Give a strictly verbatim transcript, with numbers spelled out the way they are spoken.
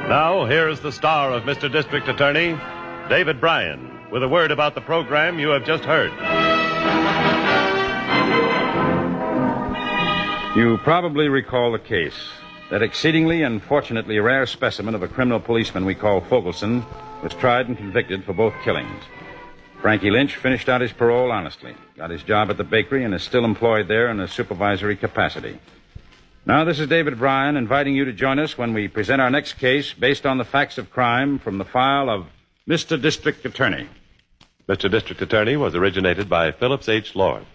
Now, here's the star of Mister District Attorney, David Bryan, with a word about the program you have just heard. You probably recall the case. That exceedingly and fortunately rare specimen of a criminal policeman we call Fogelson was tried and convicted for both killings. Frankie Lynch finished out his parole honestly, got his job at the bakery, and is still employed there in a supervisory capacity. Now, this is David Bryan inviting you to join us when we present our next case based on the facts of crime from the file of Mister District Attorney. Mister District Attorney was originated by Phillips H. Lord.